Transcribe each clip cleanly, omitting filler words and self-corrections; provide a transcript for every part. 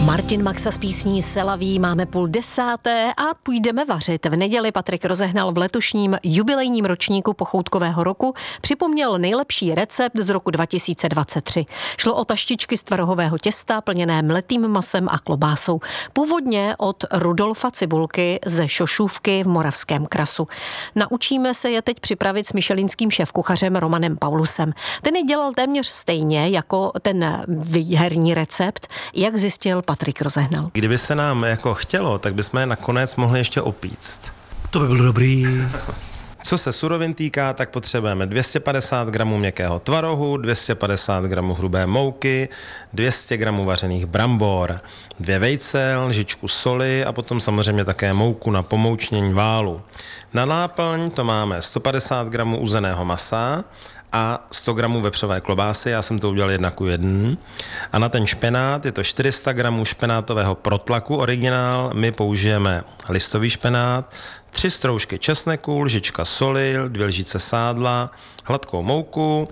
Martin Maxa s písní Selaví máme 9:30 a půjdeme vařit. V neděli Patrik Rozehnal v letošním jubilejním ročníku pochoutkového roku připomněl nejlepší recept z roku 2023. Šlo o taštičky z tvarohového těsta plněné mletým masem a klobásou. Původně od Rudolfa Cibulky ze Šošůvky v Moravském Krasu. Naučíme se je teď připravit s michelinským šéfkuchařem Romanem Paulusem. Ten je dělal téměř stejně jako ten výherní recept, jak zjistil Patrik Rozehnal. Kdyby se nám jako chtělo, tak bychom je nakonec mohli ještě opíct. To by bylo dobrý. Co se surovin týká, tak potřebujeme 250 gramů měkkého tvarohu, 250 gramů hrubé mouky, 200 gramů vařených brambor, 2 vejce, lžičku soli a potom samozřejmě také mouku na pomoučnění válu. Na náplň to máme 150 gramů uzeného masa a 100 gramů vepřové klobásy, já jsem to udělal 1:1. A na ten špenát je to 400 gramů špenátového protlaku originál, my použijeme listový špenát, 3 stroužky česneku, lžička soli, 2 lžičky sádla, hladkou mouku,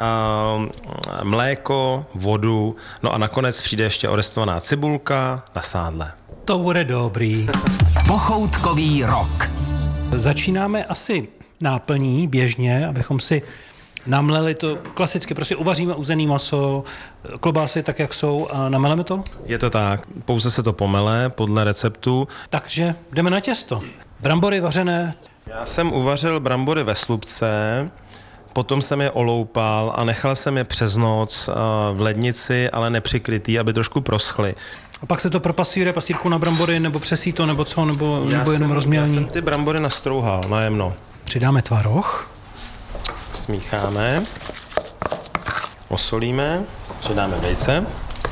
mléko, vodu, no a nakonec přijde ještě orestovaná cibulka na sádle. To bude dobrý. Pochoutkový rok. Začínáme asi náplní běžně, abychom si namleli to klasicky, prostě uvaříme uzený maso, klobásy tak, jak jsou a nameleme to? Je to tak, pouze se to pomele podle receptu. Takže jdeme na těsto. Brambory vařené. Já jsem uvařil brambory ve slupce, potom jsem je oloupal a nechal jsem je přes noc v lednici, ale nepřikrytý, aby trošku proschly. A pak se to propasíruje pasírku na brambory, nebo přesí to, nebo co, nebo jenom rozmělní? Já jsem ty brambory nastrouhal najemno. Přidáme tvaroh. Smícháme, osolíme, přidáme vejce.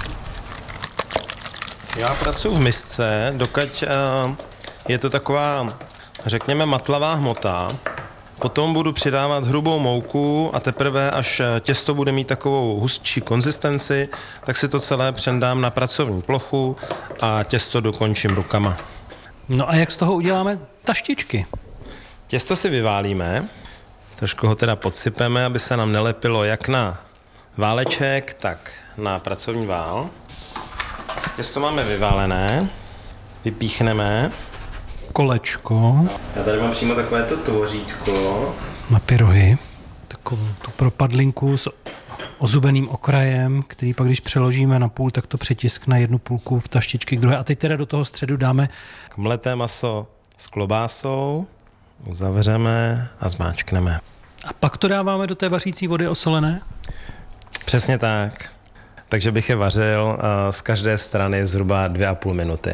Já pracuji v misce, dokud je to taková, řekněme, matlavá hmota. Potom budu přidávat hrubou mouku a teprve, až těsto bude mít takovou hustší konzistenci, tak si to celé přendám na pracovní plochu a těsto dokončím rukama. No a jak z toho uděláme taštičky? Těsto si vyválíme. Trošku ho teda podsypeme, aby se nám nelepilo jak na váleček, tak na pracovní vál. Těsto máme vyválené, vypíchneme. Kolečko. Já tady mám přímo takovéto tvořítko. Na pyrohy. Takovou tu propadlinku s ozubeným okrajem, který pak, když přeložíme na půl, tak to přetiskne jednu půlku v taštičky k druhé. A teď teda do toho středu dáme mleté maso s klobásou. Uzavřeme a zmáčkneme. A pak to dáváme do té vařící vody osolené? Přesně tak. Takže bych je vařil z každé strany zhruba 2,5 minuty.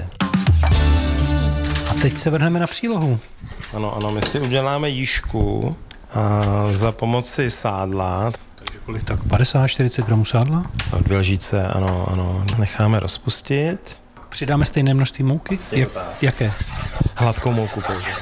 A teď se vrhneme na přílohu. Ano, my si uděláme jížku za pomoci sádla. Takže kolik tak? 50-40 gramů sádla? Tak 2 lžíce, ano. Necháme rozpustit. Přidáme stejné množství mouky? Jaké? Hladkou mouku použijeme.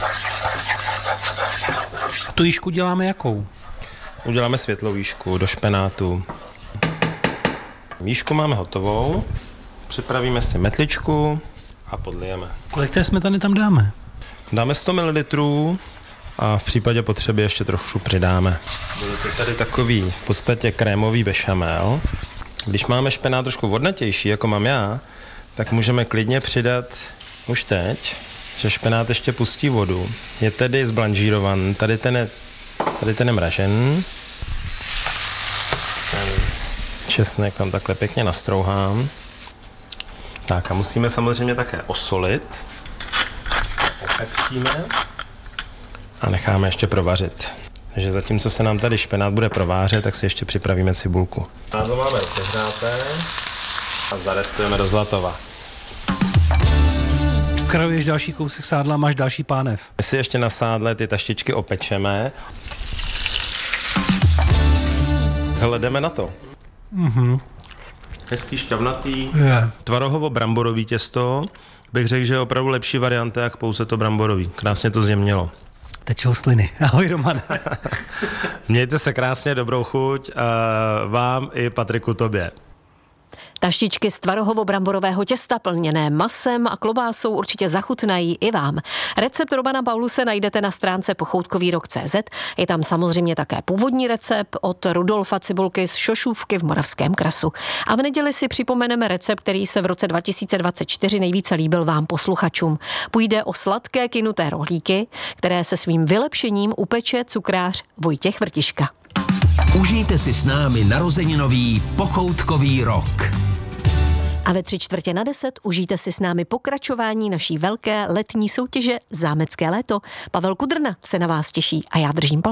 Tu jížku děláme jakou? Uděláme světlou jížku do špenátu. Jížku máme hotovou. Připravíme si metličku a podlijeme. Kolik té smetany tam dáme? Dáme 100 ml a v případě potřeby ještě trochu přidáme. Bude to tady takový v podstatě krémový bešamel. Když máme špenát trošku vodnatější, jako mám já, tak můžeme klidně přidat už teď, že špenát ještě pustí vodu. Je tedy zblanžírovaný, tady ten je mražený. Ten česnek tam takhle pěkně nastrouhám. Tak a musíme samozřejmě také osolit. Opepříme a necháme ještě provařit. Takže zatímco se nám tady špenát bude provářet, tak si ještě připravíme cibulku. Máslo máme rozehřáté a zarestujeme do zlatova. Krajuješ další kousek sádla, máš další pánev. My si ještě na sádle ty taštičky opečeme. Hele, jdeme na to. Hezký šťavnatý, tvarohovo-bramborový těsto. Bych řekl, že je opravdu lepší varianta, jak pouze to bramborový. Krásně to zjemnělo. Tečou sliny. Ahoj, Romane. Mějte se krásně, dobrou chuť vám i Patriku tobě. Taštičky z tvarohovo-bramborového těsta plněné masem a klobásou určitě zachutnají i vám. Recept Romana Pauluse najdete na stránce pochoutkovýrok.cz. Je tam samozřejmě také původní recept od Rudolfa Cibulky z Šošůvky v Moravském Krasu. A v neděli si připomeneme recept, který se v roce 2024 nejvíce líbil vám posluchačům. Půjde o sladké kynuté rohlíky, které se svým vylepšením upeče cukrář Vojtěch Vrtiška. Užijte si s námi narozeninový pochoutkový rok. A ve 9:45 užijte si s námi pokračování naší velké letní soutěže Zámecké léto. Pavel Kudrna se na vás těší a já držím palce.